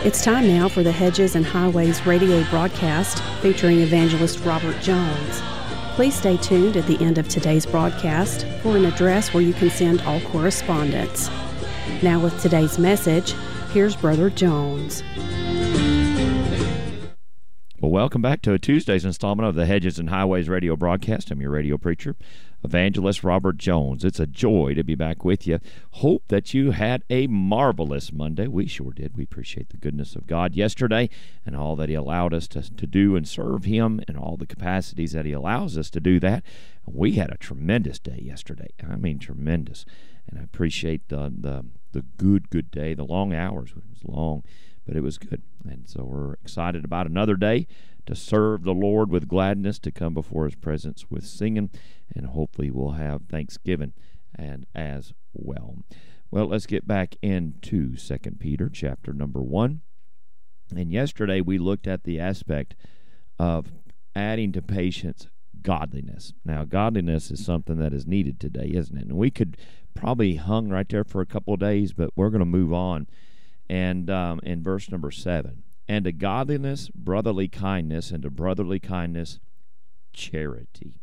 It's time now for the Hedges and Highways radio broadcast featuring evangelist Robert Jones. Please stay tuned at the end of today's broadcast for an address where you can send all correspondence. Now with today's message, here's Brother Jones. Well, welcome back to Tuesday's installment of the Hedges and Highways radio broadcast. I'm your radio preacher, evangelist Robert Jones. It's a joy to be back with you. Hope that you had a marvelous Monday. We sure did. We appreciate the goodness of God yesterday and all that He allowed us to do and serve Him and all the capacities that He allows us to do that. We had a tremendous day yesterday. I mean, tremendous. And I appreciate the good day. The long hours. It was long, but it was good. And so we're excited about another day to serve the Lord with gladness, to come before His presence with singing, and hopefully we'll have Thanksgiving and as well. Well, let's get back into 2 Peter chapter number 1. And yesterday we looked at the aspect of adding to patience godliness. Now, godliness is something that is needed today, isn't it? And we could probably hung right there for a couple of days, but we're going to move on. And in verse number 7, and to godliness, brotherly kindness, and to brotherly kindness, charity.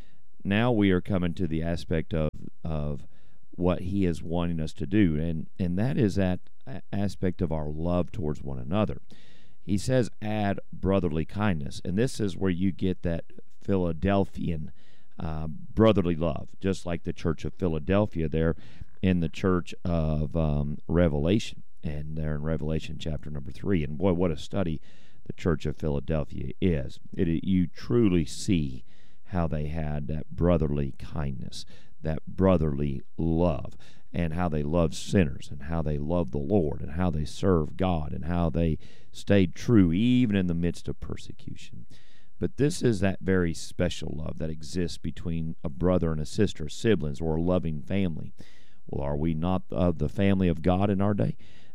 Now we are coming to the aspect of what He is wanting us to do, and that is that aspect of our love towards one another. He says, add brotherly kindness, and this is where you get that Philadelphian brotherly love, just like the church of Philadelphia there in the church of Revelation. And there in Revelation chapter number 3. And boy, what a study the Church of Philadelphia is. You truly see how they had that brotherly kindness, that brotherly love, and how they loved sinners, and how they loved the Lord, and how they served God, and how they stayed true even in the midst of persecution. But this is that very special love that exists between a brother and a sister, siblings, or a loving family. Well, are we not of the family of God in our day?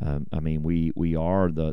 I mean, we are the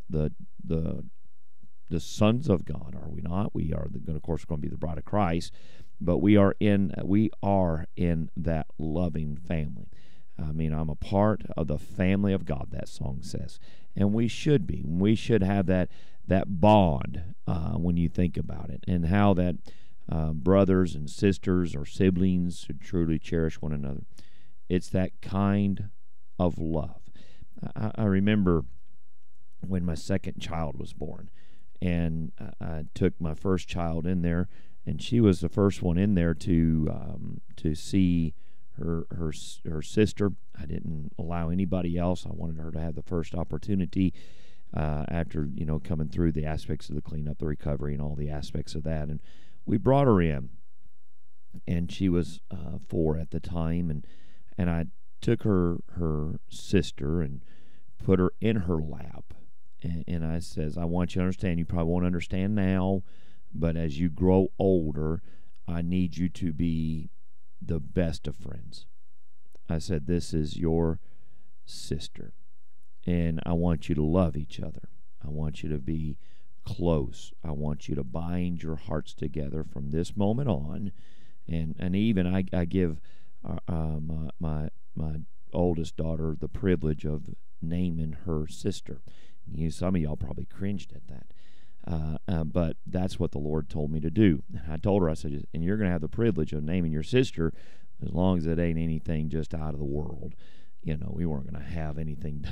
sons of God, are we not? We are, of course, going to be the bride of Christ, but we are in that loving family. I mean, I'm a part of the family of God, that song says, and we should be. We should have that bond when you think about it, and how that brothers and sisters or siblings should truly cherish one another. It's that kind of love. I remember when my second child was born, and I took my first child in there, and she was the first one in there to see her sister. I didn't allow anybody else. I wanted her to have the first opportunity after coming through the aspects of the cleanup, the recovery, and all the aspects of that. And we brought her in, and she was 4 at the time, and I took her sister and put her in her lap, and I says, I want you to understand, you probably won't understand now, but as you grow older, I need you to be the best of friends. I said, this is your sister, and I want you to love each other. I want you to be close. I want you to bind your hearts together from this moment on, and even I give my oldest daughter the privilege of naming her sister. Some of y'all probably cringed at that, but that's what the Lord told me to do. I told her, I said, and you're going to have the privilege of naming your sister as long as it ain't anything just out of the world. We weren't going to have anything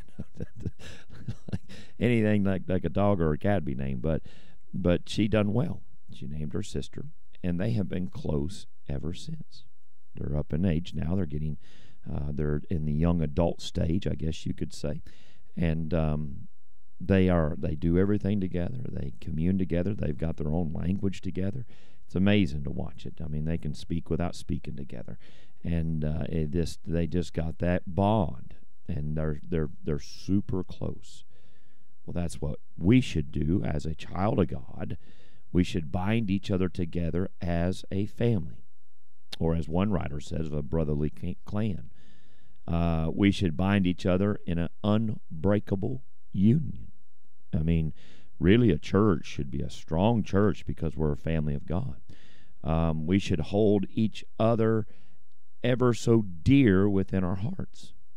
anything like a dog or a cat be named, but she done well. She named her sister, and they have been close ever since. They're up in age now. They're getting they're in the young adult stage, I guess you could say, and they do everything together. They commune together. They've got their own language together. It's amazing to watch it. I mean, they can speak without speaking together, and they just got that bond, and they're super close. Well, that's what we should do as a child of God. We should bind each other together as a family, or as one writer says, a brotherly clan. We should bind each other in an unbreakable union. I mean, really, a church should be a strong church because we're a family of God. We should hold each other ever so dear within our hearts. And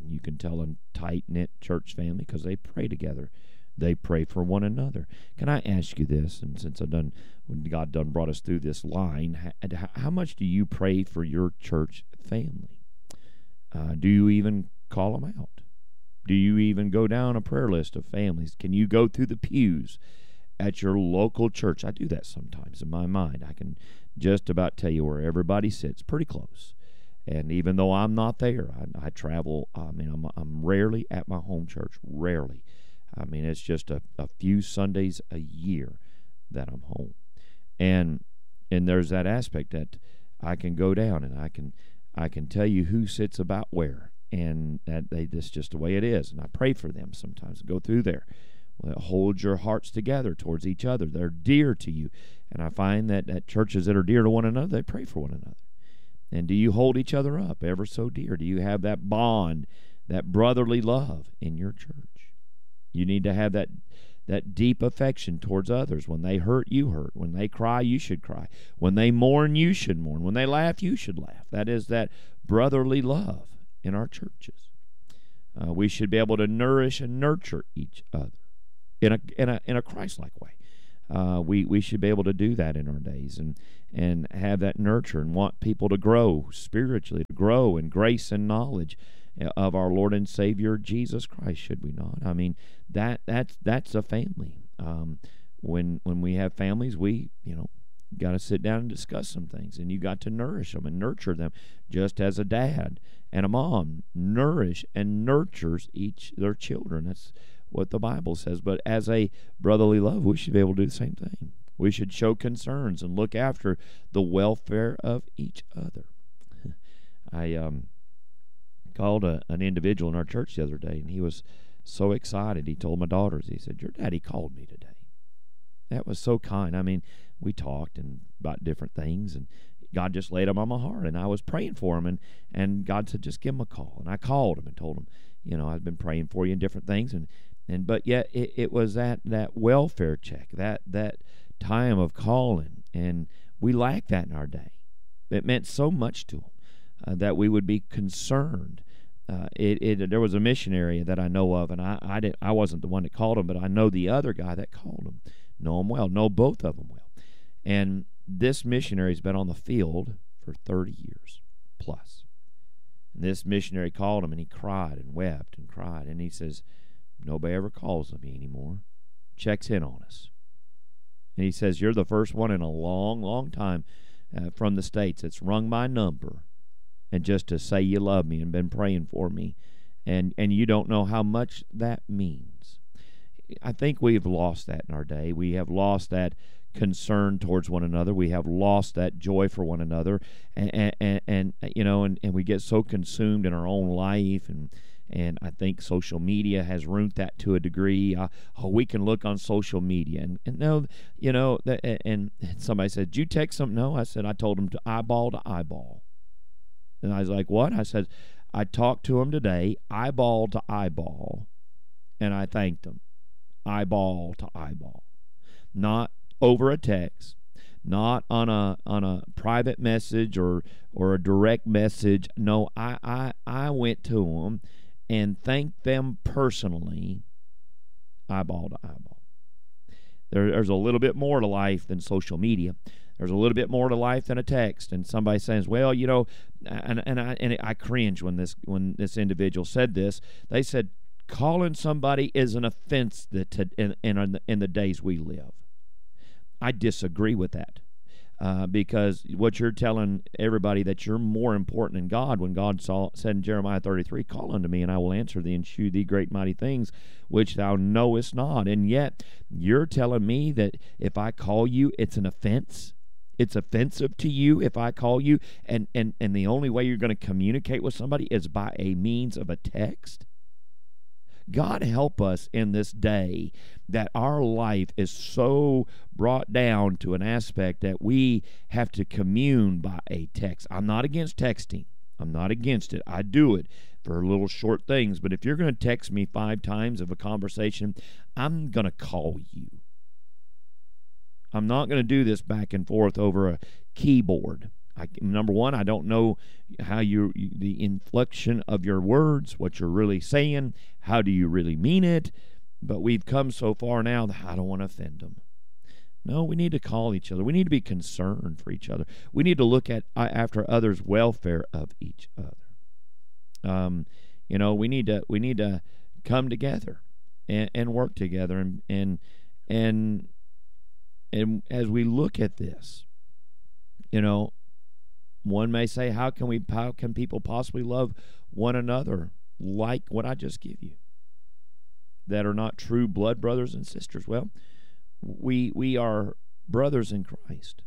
And you can tell a tight-knit church family because they pray together. They pray for one another. Can I ask you this? And since when God done brought us through this line, how much do you pray for your church family? Do you even call them out? Do you even go down a prayer list of families? Can you go through the pews at your local church? I do that sometimes in my mind. I can just about tell you where everybody sits, pretty close. And even though I'm not there, I travel. I mean, I'm rarely at my home church, rarely. I mean, it's just a few Sundays a year that I'm home. And there's that aspect that I can go down and I can tell you who sits about where. And that's just the way it is. And I pray for them sometimes. Go through there. Well, hold your hearts together towards each other. They're dear to you. And I find that churches that are dear to one another, they pray for one another. And do you hold each other up ever so dear? Do you have that bond, that brotherly love in your church? You need to have that deep affection towards others. When they hurt, you hurt. When they cry, you should cry. When they mourn, you should mourn. When they laugh, you should laugh. That is that brotherly love in our churches. We should be able to nourish and nurture each other in a Christ-like way. We should be able to do that in our days and have that nurture and want people to grow spiritually, to grow in grace and knowledge of our Lord and Savior Jesus Christ, should we not? I mean, that's a family. When we have families, we got to sit down and discuss some things, and you got to nourish them and nurture them, just as a dad and a mom nourish and nurtures their children. That's what the Bible says. But as a brotherly love, we should be able to do the same thing. We should show concerns and look after the welfare of each other. I called an individual in our church the other day, and he was so excited. He told my daughters, he said, "Your daddy called me today." That was so kind. I mean, we talked about different things, and God just laid them on my heart, and I was praying for him, and God said, just give him a call. And I called him and told him, I've been praying for you in different things, but yet it was that welfare check, that time of calling, and we lack that in our day. It meant so much to him that we would be concerned. There was a missionary that I know of, and I wasn't the one that called him, but I know the other guy that called him. Know him well, know both of them well. And this missionary's been on the field for 30 years plus. And this missionary called him, and he cried and wept and cried. And he says, nobody ever calls me anymore, checks in on us. And he says, you're the first one in a long, long time from the States that's rung my number and just to say you love me and been praying for me. And you don't know how much that means. I think we've lost that in our day. We have lost that concern towards one another. We have lost that joy for one another, and we get so consumed in our own life, and I think social media has ruined that to a degree. We can look on social media and somebody said, "Did you text something?" No, I said I told them to eyeball, and I was like, "What?" I said, "I talked to him today, eyeball to eyeball, and I thanked him." Eyeball to eyeball, not over a text, not on a private message or a direct message. No, I went to them and thanked them personally, eyeball to eyeball. There's a little bit more to life than social media. There's a little bit more to life than a text. And somebody says, "Well, and I cringe when this individual said this. They said, calling somebody is an offense in the days we live. I disagree with that because what you're telling everybody that you're more important than God when God said in Jeremiah 33, call unto me and I will answer thee and shew thee great mighty things which thou knowest not. And yet you're telling me that if I call you, it's an offense. It's offensive to you if I call you, and the only way you're going to communicate with somebody is by a means of a text. God help us in this day that our life is so brought down to an aspect that we have to commune by a text. I'm not against texting. I'm not against it. I do it for little short things. But if you're going to text me 5 times of a conversation, I'm going to call you. I'm not going to do this back and forth over a keyboard. Number one, I don't know how the inflection of your words, what you're really saying, how do you really mean it? But we've come so far now that I don't want to offend them. No, we need to call each other. We need to be concerned for each other. We need to look after others' welfare of each other. We need to come together and work together. And as we look at this, one may say, how can people possibly love one another like what I just give you, that are not true blood brothers and sisters? Well, we are brothers in Christ.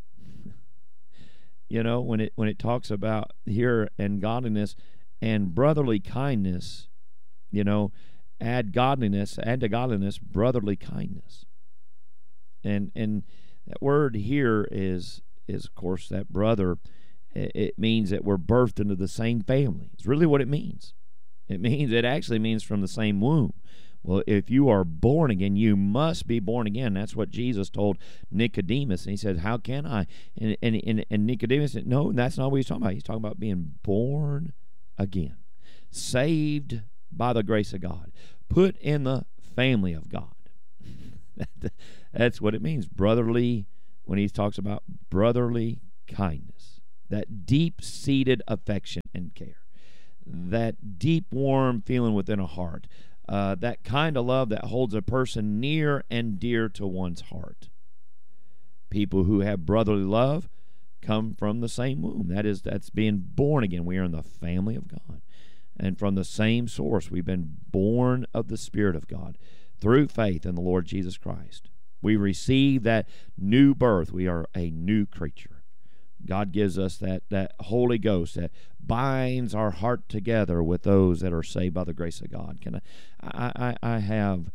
When it talks about here and godliness and brotherly kindness, add godliness, add to godliness brotherly kindness. And that word here is of course that brother. It means that we're birthed into the same family. It's really what it means. It actually means from the same womb. Well, if you are born again, you must be born again. That's what Jesus told Nicodemus. And he said, how can I? And Nicodemus said, no, that's not what he's talking about. He's talking about being born again, saved by the grace of God, put in the family of God. That's what it means, brotherly, when he talks about brotherly kindness. That deep-seated affection and care, that deep, warm feeling within a heart, that kind of love that holds a person near and dear to one's heart. People who have brotherly love come from the same womb. That's being born again. We are in the family of God. And from the same source, we've been born of the Spirit of God through faith in the Lord Jesus Christ. We receive that new birth. We are a new creature. God gives us that Holy Ghost that binds our heart together with those that are saved by the grace of God. I have,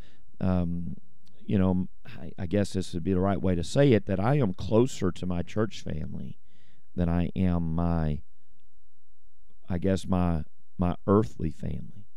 I guess this would be the right way to say it, that I am closer to my church family than I am my earthly family.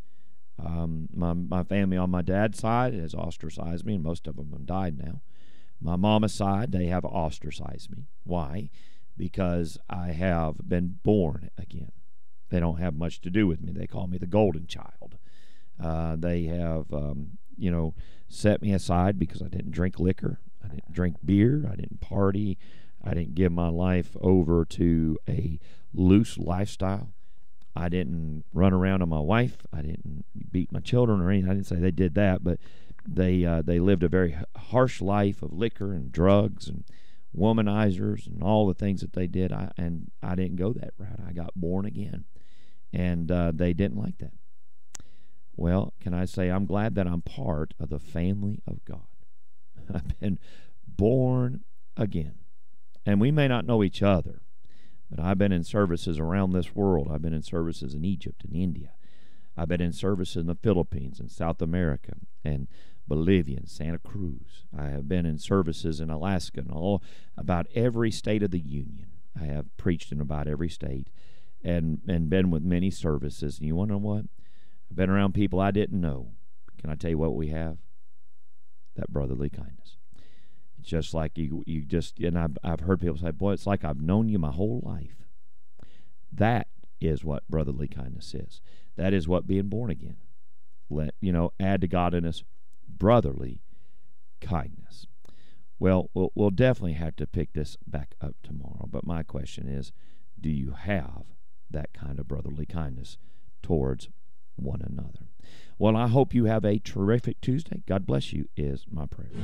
My family on my dad's side has ostracized me, and most of them have died now. My mama's side, they have ostracized me. Why? Because I have been born again. They don't have much to do with me. They call me the golden child. They have, set me aside because I didn't drink liquor. I didn't drink beer. I didn't party. I didn't give my life over to a loose lifestyle. I didn't run around on my wife. I didn't beat my children or anything. I didn't say they did that, but they lived a very harsh life of liquor and drugs and womanizers and all the things that they did. I didn't go that route. I got born again, and they didn't like that. Well, can I say I'm glad that I'm part of the family of God. I've been born again. And we may not know each other, but I've been in services around this world. I've been in services in Egypt and India. I've been in services in the Philippines and South America and Bolivia and Santa Cruz. I have been in services in Alaska and about every state of the Union. I have preached in about every state and been with many services. And you want to know what? I've been around people I didn't know. Can I tell you what we have? That brotherly kindness. It's just like you just, and I've heard people say, boy, it's like I've known you my whole life. That is what brotherly kindness is. That is what being born again. Add to godliness brotherly kindness. Well, we'll definitely have to pick this back up tomorrow. But my question is, do you have that kind of brotherly kindness towards one another? Well, I hope you have a terrific Tuesday. God bless you is my prayer.